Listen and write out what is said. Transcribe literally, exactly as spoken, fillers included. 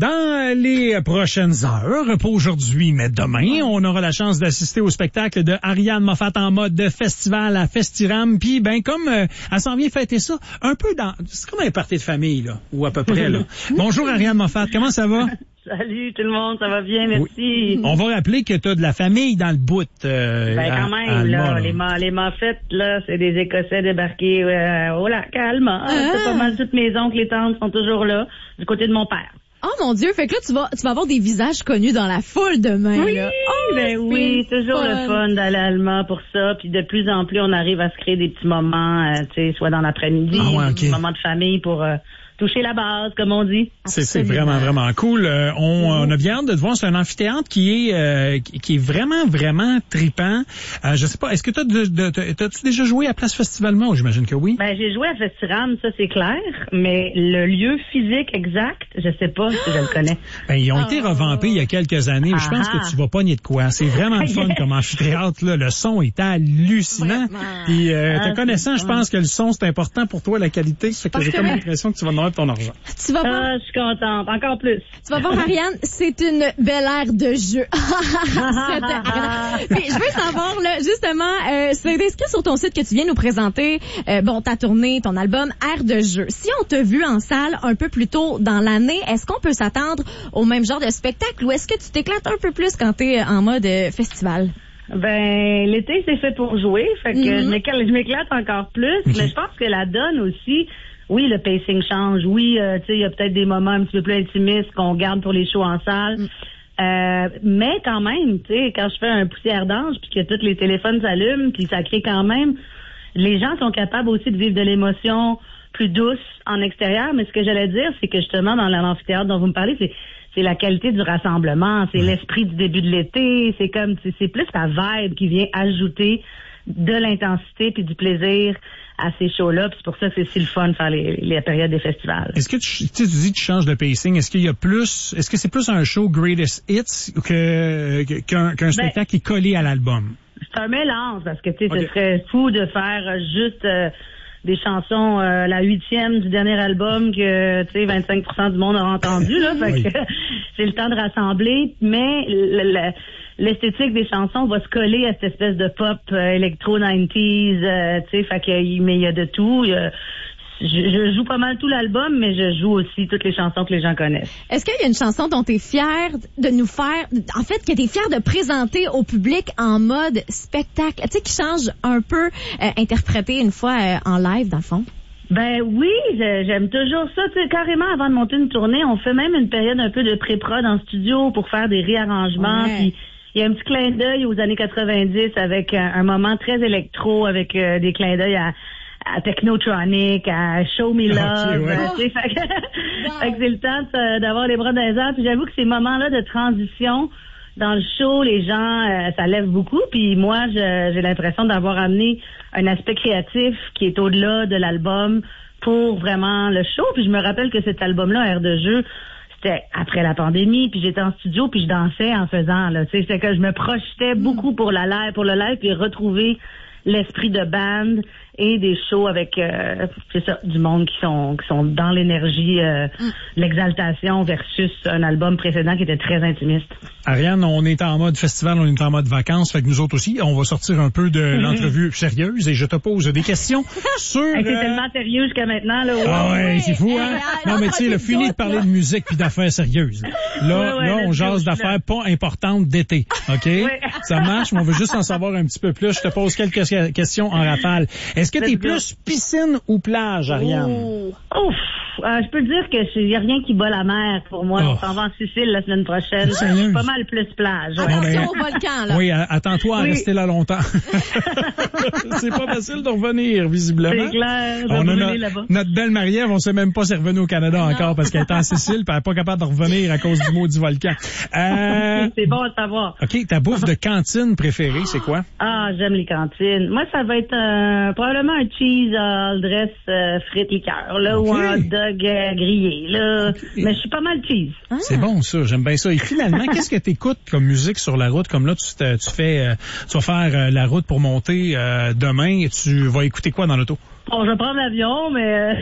Dans les prochaines heures, pas aujourd'hui, mais demain, on aura la chance d'assister au spectacle de Ariane Moffat en mode de festival à Festiram. Puis, ben, comme euh, elle s'en vient fêter ça, un peu dans... C'est comme un party de famille, là, ou à peu près, là. Bonjour, Ariane Moffat, comment ça va? Salut tout le monde, ça va bien, merci. Oui. On va rappeler que tu as de la famille dans le bout. Euh, ben quand à, même, à là, Alma, là, les, ma, les Moffett, là, c'est des Écossais débarqués euh, au lac Alma. Ah. C'est pas mal, toutes mes oncles et tantes sont toujours là, du côté de mon père. Oh mon Dieu, fait que là, tu vas, tu vas avoir des visages connus dans la foule demain. Oui, là. Oh, ben oui, toujours fun. Le fun d'aller à Alma pour ça. Puis de plus en plus, on arrive à se créer des petits moments, euh, tu sais, soit dans l'après-midi, ah ouais, okay. des moments de famille pour... Euh, toucher la base, comme on dit. C'est, c'est vraiment, vraiment cool. Euh, on, mm-hmm. on a bien hâte de te voir. C'est un amphithéâtre qui est euh, qui est vraiment, vraiment trippant. Euh, je sais pas, est-ce que t'as de, de, de, t'as-tu déjà joué à Place Festivalement? J'imagine que oui. Ben, j'ai joué à Festiram, ça c'est clair, mais le lieu physique exact, je sais pas si je le connais. Ben, ils ont oh. été revampés il y a quelques années. Ah. Je pense que tu vas pogner de quoi. C'est vraiment le fun comme amphithéâtre, là. Le son est hallucinant. Puis, euh, ah, te connaissant, je pense que le son, c'est important pour toi, la qualité. Ça fait que j'ai comme l'impression que tu vas demander ton argent. Tu vas voir... Ah, je suis contente. Encore plus. Tu vas voir, Ariane, c'est une belle ère de jeu. Puis, je veux savoir, là, justement, euh, c'est inscrit sur ton site que tu viens nous présenter, euh, bon, ta tournée, ton album, Ère de jeu. Si on t'a vu en salle un peu plus tôt dans l'année, est-ce qu'on peut s'attendre au même genre de spectacle ou est-ce que tu t'éclates un peu plus quand t'es en mode euh, festival? Ben, l'été, c'est fait pour jouer. Fait que mm-hmm. je, m'éclate, je m'éclate encore plus. Mm-hmm. Mais je pense que la donne aussi... Oui, le pacing change. Oui, euh, tu sais, il y a peut-être des moments un petit peu plus intimistes qu'on garde pour les shows en salle. Mm. Euh, mais quand même, tu sais, quand je fais un poussière d'ange puis que tous les téléphones s'allument puis ça crée quand même, les gens sont capables aussi de vivre de l'émotion plus douce en extérieur. Mais ce que j'allais dire, c'est que justement, dans l'amphithéâtre dont vous me parlez, c'est c'est la qualité du rassemblement, c'est mm. l'esprit du début de l'été, c'est comme, c'est, c'est plus la vibe qui vient ajouter de l'intensité puis du plaisir à ces shows-là, puis c'est pour ça que c'est si le fun de faire les, les périodes des festivals. Est-ce que tu, tu dis que tu changes de pacing, est-ce qu'il y a plus, est-ce que c'est plus un show Greatest Hits que, qu'un, qu'un ben, spectacle qui est collé à l'album? C'est un mélange, parce que tu sais, okay. ce serait fou de faire juste euh, des chansons, euh, la huitième du dernier album que, tu sais, vingt-cinq pour cent du monde aura entendu, là, fait oui. que c'est le temps de rassembler, mais le, le l'esthétique des chansons va se coller à cette espèce de pop euh, électro nineties, euh, tu sais, fait que mais il y a de tout. Y a, je, je joue pas mal tout l'album, mais je joue aussi toutes les chansons que les gens connaissent. Est-ce qu'il y a une chanson dont tu es fière de nous faire, en fait, que tu es fière de présenter au public en mode spectacle, tu sais, qui change un peu, euh, interprété une fois euh, en live, dans le fond? Ben oui, j'aime toujours ça. Tu sais, carrément, avant de monter une tournée, on fait même une période un peu de pré-prod en studio pour faire des réarrangements, ouais. Puis il y a un petit clin d'œil aux années quatre-vingt-dix avec un, un moment très électro, avec euh, des clins d'œil à, à Technotronic, à Show Me Love. Okay, ouais. euh, fait, que, wow. fait que c'est le temps de, d'avoir les bras dans les airs. Puis j'avoue que ces moments-là de transition dans le show, les gens, euh, ça lève beaucoup. Puis moi, je, j'ai l'impression d'avoir amené un aspect créatif qui est au-delà de l'album pour vraiment le show. Puis je me rappelle que cet album-là, Ère de jeu, c'était après la pandémie, puis j'étais en studio, puis je dansais en faisant, là, tu sais, c'est que je me projetais beaucoup pour la live, pour le live, puis retrouver l'esprit de band et des shows avec, euh, c'est ça, du monde qui sont qui sont dans l'énergie, euh, mm. l'exaltation versus un album précédent qui était très intimiste. Ariane, on est en mode festival, on est en mode vacances, fait que nous autres aussi, on va sortir un peu de mm-hmm. l'entrevue sérieuse et je te pose des questions sur... Hey, c'est euh... tellement sérieux jusqu'à maintenant, là. Ah ouais, c'est fou, hein? Non, mais tu sais, le fini de parler de musique puis d'affaires sérieuses. Là, ouais, ouais, là, on jase d'affaires pas importantes d'été, OK? Ouais. Ça marche, mais on veut juste en savoir un petit peu plus. Je te pose quelques questions en rafale. Est-ce que t'es plus piscine ou plage, Ariane? Oh. Ouf! Euh, je peux dire que il y a rien qui bat la mer pour moi. Oh. On s'en va en Sicile la semaine prochaine. Je suis pas mal plus plage. Ouais. Attention ben, au volcan, là. Oui, attends-toi à oui. rester là longtemps. C'est pas facile de revenir, visiblement. C'est clair. On a no- là-bas. Notre belle Marie-Ève, on sait même pas si elle est revenue au Canada non. encore parce qu'elle est en Sicile et elle est pas capable de revenir à cause du mot du volcan. Euh... C'est bon à savoir. OK, ta bouffe de cantine préférée, c'est quoi? Ah, j'aime les cantines. Moi, ça va être euh, probablement un cheese all dress euh, frites liqueur, là, okay. ou un hot dog euh, grillé, là. Okay. Mais je suis pas mal cheese. Ah. C'est bon, ça. J'aime bien ça. Et finalement, qu'est-ce que t'écoutes comme musique sur la route? Comme là, tu, te, tu fais, euh, tu vas faire euh, la route pour monter euh, demain et tu vas écouter quoi dans l'auto? Bon, je vais prendre l'avion, mais